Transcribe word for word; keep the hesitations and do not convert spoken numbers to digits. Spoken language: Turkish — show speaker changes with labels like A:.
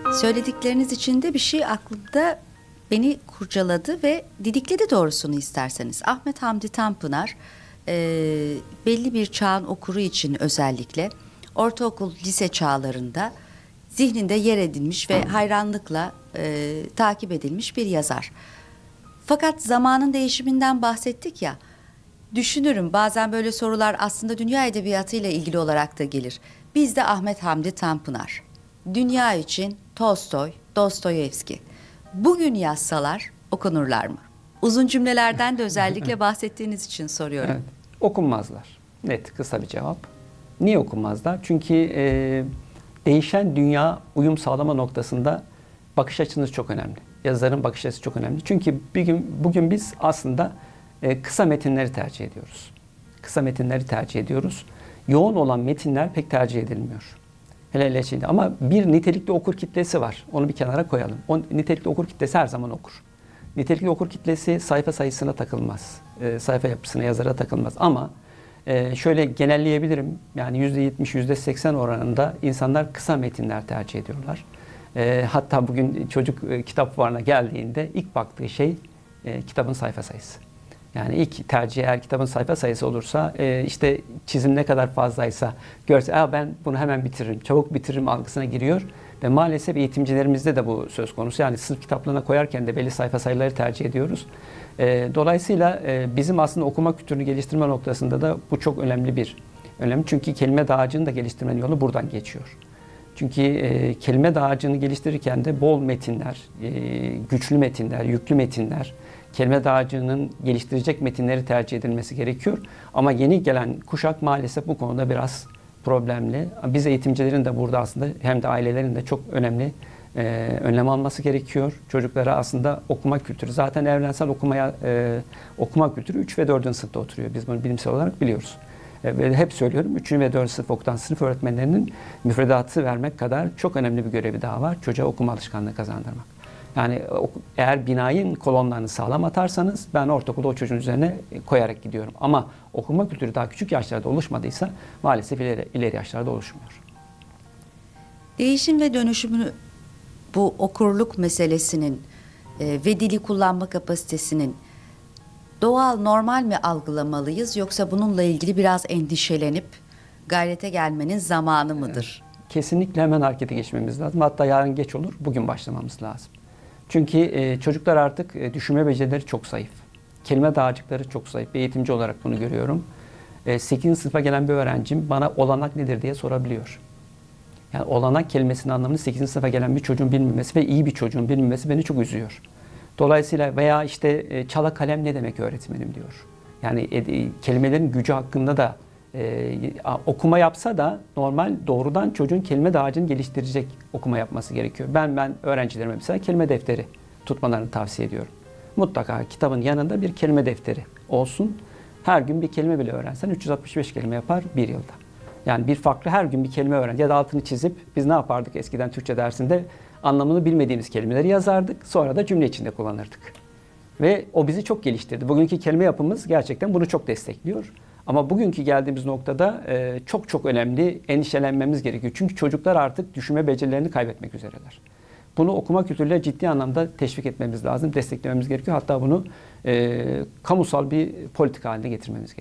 A: Söyledikleriniz içinde bir şey aklımda beni kurcaladı ve didikledi doğrusunu isterseniz. Ahmet Hamdi Tanpınar e, belli bir çağın okuru için özellikle ortaokul, lise çağlarında zihninde yer edilmiş ve hayranlıkla e, takip edilmiş bir yazar. Fakat zamanın değişiminden bahsettik ya, düşünürüm bazen böyle sorular aslında dünya edebiyatı ile ilgili olarak da gelir. Bizde Ahmet Hamdi Tanpınar, dünya için Tolstoy, Dostoyevski. Bugün yazsalar okunurlar mı? Uzun cümlelerden de özellikle bahsettiğiniz için soruyorum.
B: Evet, okunmazlar. Net, kısa bir cevap. Niye okunmazlar? Çünkü e, değişen dünya uyum sağlama noktasında bakış açınız çok önemli. Yazarın bakış açısı çok önemli. Çünkü bugün, bugün biz aslında e, kısa metinleri tercih ediyoruz. Kısa metinleri tercih ediyoruz. Yoğun olan metinler pek tercih edilmiyor. Hele hele şimdi. Ama bir nitelikli okur kitlesi var. Onu bir kenara koyalım. O nitelikli okur kitlesi her zaman okur. Nitelikli okur kitlesi sayfa sayısına takılmaz. E, sayfa yapısına, yazara takılmaz. Ama e, şöyle genelleyebilirim. Yani yüzde yetmiş, yüzde seksen oranında insanlar kısa metinler tercih ediyorlar. E, hatta bugün çocuk e, kitap fuarına geldiğinde ilk baktığı şey e, kitabın sayfa sayısı. Yani ilk tercih eğer kitabın sayfa sayısı olursa, e, işte çizim ne kadar fazlaysa görse, ben bunu hemen bitiririm, çabuk bitiririm algısına giriyor. Ve maalesef eğitimcilerimizde de bu söz konusu. Yani sınıf kitaplarına koyarken de belli sayfa sayıları tercih ediyoruz. E, dolayısıyla e, bizim aslında okuma kültürünü geliştirme noktasında da bu çok önemli bir önemli. Çünkü kelime dağarcığını da geliştirmenin yolu buradan geçiyor. Çünkü e, kelime dağarcığını geliştirirken de bol metinler, e, güçlü metinler, yüklü metinler, kelime dağarcığının geliştirecek metinleri tercih edilmesi gerekiyor. Ama yeni gelen kuşak maalesef bu konuda biraz problemli. Biz eğitimcilerin de burada aslında hem de ailelerin de çok önemli e, önlem alması gerekiyor. Çocuklara aslında okuma kültürü, zaten evrensel okumaya e, okuma kültürü üç ve dördüncü sınıfta oturuyor. Biz bunu bilimsel olarak biliyoruz. E, ve hep söylüyorum, üçüncü ve dördüncü sınıf okutan sınıf öğretmenlerinin müfredatı vermek kadar çok önemli bir görevi daha var. Çocuğa okuma alışkanlığı kazandırmak. Yani eğer binayın kolonlarını sağlam atarsanız ben ortaokulda o çocuğun üzerine koyarak gidiyorum. Ama okuma kültürü daha küçük yaşlarda oluşmadıysa maalesef ileri, ileri yaşlarda oluşmuyor.
A: Değişim ve dönüşümünü, bu okurluk meselesinin e, ve dili kullanma kapasitesinin doğal, normal mi algılamalıyız, yoksa bununla ilgili biraz endişelenip gayrete gelmenin zamanı mıdır?
B: Kesinlikle hemen harekete geçmemiz lazım. Hatta yarın geç olur, bugün başlamamız lazım. Çünkü e, çocuklar artık e, düşünme becerileri çok zayıf. Kelime dağarcıkları çok zayıf. Bir eğitimci olarak bunu görüyorum. E, sekizinci sınıfa gelen bir öğrencim bana olanak nedir diye sorabiliyor. Yani olanak kelimesinin anlamını sekizinci sınıfa gelen bir çocuğun bilmemesi ve iyi bir çocuğun bilmemesi beni çok üzüyor. Dolayısıyla veya işte e, çala kalem ne demek öğretmenim diyor. Yani e, kelimelerin gücü hakkında da e, okuma yapsa da normal doğrudan çocuğun kelime dağarcığını geliştirecek okuma yapması gerekiyor. Ben ben öğrencilerime mesela kelime defteri tutmalarını tavsiye ediyorum. Mutlaka kitabın yanında bir kelime defteri olsun. Her gün bir kelime bile öğrensen üç yüz altmış beş kelime yapar bir yılda. Yani bir farklı her gün bir kelime öğren ya da altını çizip biz ne yapardık eskiden Türkçe dersinde? Anlamını bilmediğimiz kelimeleri yazardık. Sonra da cümle içinde kullanırdık. Ve o bizi çok geliştirdi. Bugünkü kelime yapımız gerçekten bunu çok destekliyor. Ama bugünkü geldiğimiz noktada e, çok çok önemli, endişelenmemiz gerekiyor. Çünkü çocuklar artık düşünme becerilerini kaybetmek üzereler. Bunu okuma kültürüyle ciddi anlamda teşvik etmemiz lazım, desteklememiz gerekiyor. Hatta bunu e, kamusal bir politika haline getirmemiz gerekiyor.